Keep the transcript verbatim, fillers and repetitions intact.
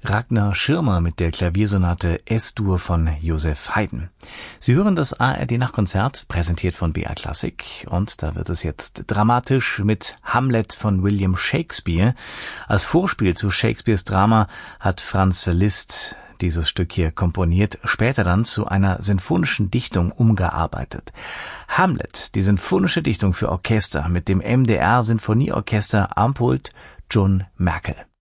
Ragnar Schirmer mit der Klaviersonate Es-Dur von Joseph Haydn. Sie hören das A R D-Nachtkonzert, präsentiert von B R Classic, und da wird es jetzt dramatisch mit Hamlet von William Shakespeare. Als Vorspiel zu Shakespeares Drama hat Franz Liszt dieses Stück hier komponiert, später dann zu einer sinfonischen Dichtung umgearbeitet. Hamlet, die sinfonische Dichtung für Orchester mit dem M D R Sinfonieorchester am Pult John Merkel.